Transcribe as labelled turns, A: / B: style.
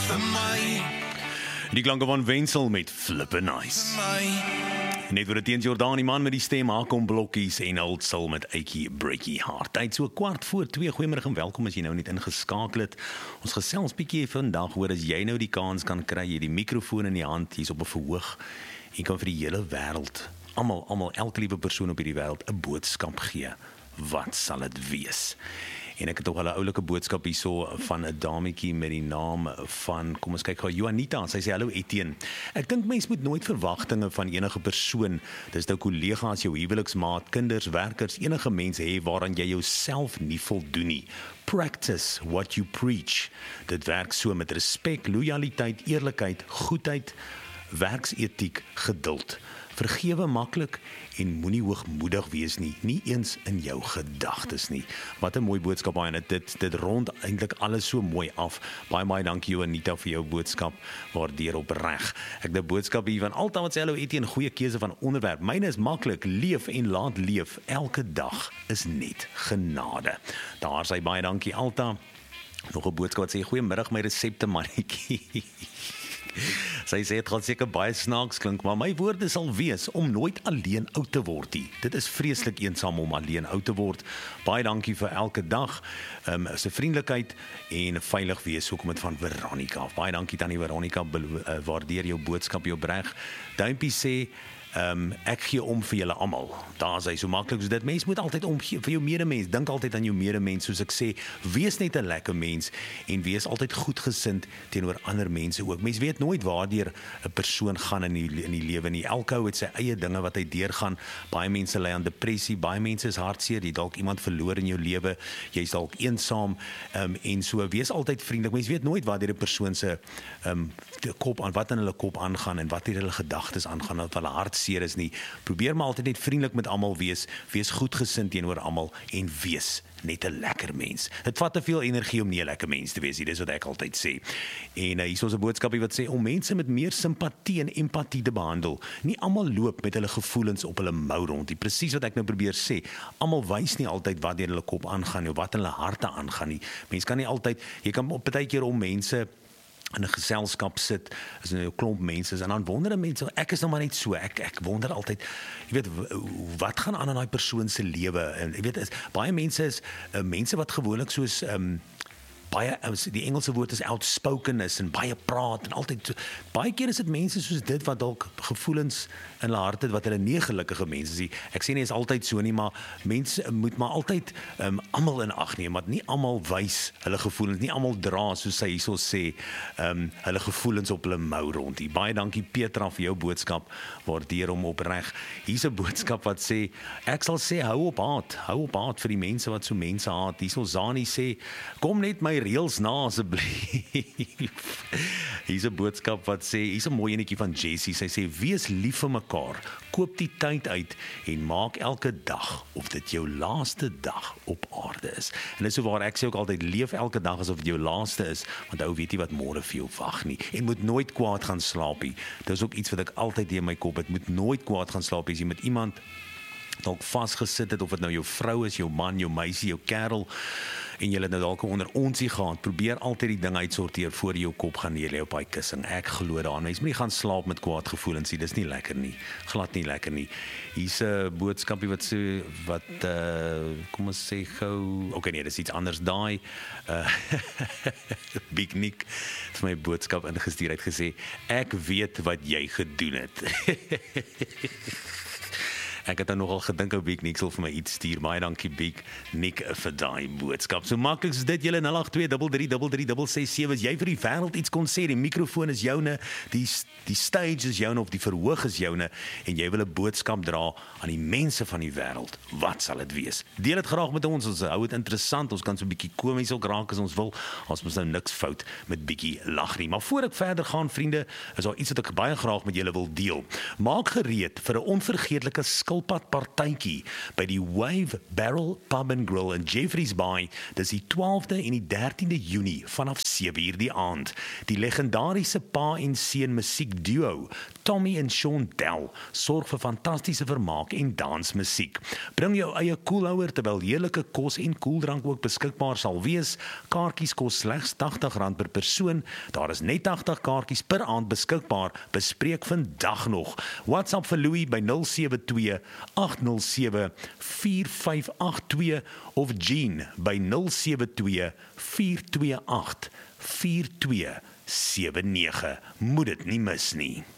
A: vir my.
B: Die klanke van Wenzel met Flippin' Nice. Net voor het eens Jordaan, die man met die stem, Hakom Blokkies en Old Soul met Aikie Breakie Heart. Tyd so 2:15, goeiemiddag en welkom as jy nou net ingeskakel het. Ons gesels bietjie vandag hoor as jy nou die kans kan kry, jy die mikrofoon in die hand, jy's op 'n verhoog, jy kan vir die hele wêreld, almal, elke liewe persoon op hierdie wêreld 'n boodskap gee. Wat sal dit wees? En ek het toch al 'n oulike boodskap hierso van 'n dametjie met die naam van, kom ons kyk gou, Juanita. Sy sê, hallo Etienne. Ek dink mens moet nooit verwagtinge van enige persoon, dis nou kollegas, jou huweliksmaat, kinders, werkers, enige mens hê waaraan jy jouself nie voldoen nie. Practice what you preach. Dit werk so met respek, lojaliteit, eerlikheid, goedheid, werksetiek, geduld. Vergewe maklik en moenie hoogmoedig wees nie eens in jou gedagtes nie. Wat 'n mooi boodskap baie, en dit rond eintlik alles so mooi af. Baie dankie Anita vir jou boodskap, waardeer opreg. Ek het 'n boodskap hier van Alta wat sê, hallo Etienne, goeie keuse van onderwerp. Myne is maklik, leef en laat leef. Elke dag is net genade. Daar sê baie dankie Alta. Nog 'n boodskap wat sê, goeiemiddag my resepte mannetjie. Sy sê, het gaan seker baie snaaks klink, maar my woorde sal wees om nooit alleen oud te word nie. Dit is vreeslik eensaam om alleen oud te word. Baie dankie vir elke dag, sy vriendelikheid en veilig wees, hoekom het van Veronica. Baie dankie Tannie Veronica, waardeer jou boodskap, jou breg. Duimpie sê, ek gee om vir julle almal. Daar is hy so maklik so dit. Mens moet altyd omgee vir jou medemens. Dink altyd aan jou medemens, soos ek sê. Wees net 'n lekker mens en wees altyd goedgesind teenoor ander mense ook. Mens weet nooit waardeur 'n persoon gaan in die lewe nie. Elke ou het sy eie dinge wat hy deurgaan. Baie mense ly aan depressie, baie mense is hartseer, jy dalk iemand verloor in jou lewe, jy's dalk eensaam, en so wees altyd vriendelik. Mens weet nooit waardeur 'n persoon se kop aan wat in hulle kop aangaan en wat in hulle gedagtes aangaan, of hulle hart seer is nie. Probeer maar altyd net vriendelik met almal wees goedgesind teenoor almal en wees net 'n lekker mens. Dit vat te veel energie om nie 'n lekker mens te wees nie, dis wat ek altyd sê. En hier is 'n boodskapie wat sê om mense met meer simpatie en empatie te behandel. Nie almal loop met hulle gevoelens op hulle mou rond nie. Presies wat ek nou probeer sê. Almal wys nie altyd wat deur hulle kop aangaan of wat in hulle harte aangaan nie. Mense kan nie altyd, jy kan op baie keer om mense in 'n geselskap sit, as nou 'n klomp mense is, en dan wonder mense, ek is nou maar net so, ek wonder altyd, jy weet, wat gaan aan in daai persoon se lewe, en jy weet, baie mense is, mense wat gewoonlik soos, baie, die Engelse woord is outspoken is, en baie praat, en altyd, baie keer is dit mense soos dit, wat dalk gevoelens in hulle hart het, wat hulle nie gelukkige mense is. Ek sê nie is altyd so nie, maar mense moet maar altyd almal in ag neem, want nie almal wys hulle gevoelens, nie almal dra, soos sy hierso sê, hulle gevoelens op hulle mou rond. Baie dankie Petra vir jou boodskap, waardeer hom opreg. Hier's 'n boodskap wat sê, ek sal sê, hou op haat vir die mense wat so mense haat. Hierso Zani sê, kom net my reëls na asseblief. Hier's 'n boodskap wat sê, hier's 'n mooi enetjie van Jessie, sy sê, wees lief vir mekaar, koop die tyd uit en maak elke dag of dit jou laaste dag op aarde is. En dis so waar ek sê ook altyd, leef elke dag asof dit jou laaste is, want ou weet nie wat môre vir jou wag nie. En moet nooit kwaad gaan slaap nie. Dit is ook iets wat ek altyd in my kop het, moet nooit kwaad gaan slaap nie. As jy met iemand dalk vasgesit het, of dit nou jou vrou is, jou man, jou meisie, jou kerel, en jy het nou dalk onder onsie gehad, probeer altyd die ding uitsorteer voor jy jou kop gaan neerlê op daai kussing. Ek glo daaraan. Mens moet nie gaan slaap met kwaad gevoelens nie. Dis nie lekker nie. Glad nie lekker nie. Hier's 'n boodskapie wat sê, kom ons sê gou, okay nee, dis iets anders daai. Big Nick het my boodskap ingestuur, het gesê, ek weet wat jy gedoen het. Ek het dan nogal gedink ou Big Nick sal vir my iets stuur. Baie dankie Big Nick vir daai boodskap. So maklik is dit, julle 082333366. As jy vir die wêreld iets kon sê, die mikrofoon is joune, die stage is joune, of die verhoog is joune, en jy wil 'n boodskap dra aan die mense van die wêreld. Wat sal dit wees? Deel dit graag met ons hou dit interessant, ons kan so 'n bietjie komies ook raak as ons wil. Ons moet nou niks fout met bietjie lag nie. Maar voor ek verder gaan, vriende, is daar iets wat ek baie graag met julle wil deel. Maak gereed vir 'n onvergeetlike skil skilpad partytjie by die Wave Barrel Pub and Grill in Jeffreys Bay. Dis die 12de en die 13de Junie vanaf 7:00 die aand. Die legendariese pa en seun musiekduo Tommy en Sean Dell sorg vir fantastiese vermaak en dansmusiek. Bring jou eie koelhouer terwyl heerlike kos en koeldrank ook beskikbaar sal wees. Kaartjies kos slegs R80 per persoon. Daar is net 80 kaartjies per aand beskikbaar. Bespreek vandag nog. WhatsApp vir Louis by 072 807 4582 of Jean by 072 428 4279. Moet dit nie mis nie.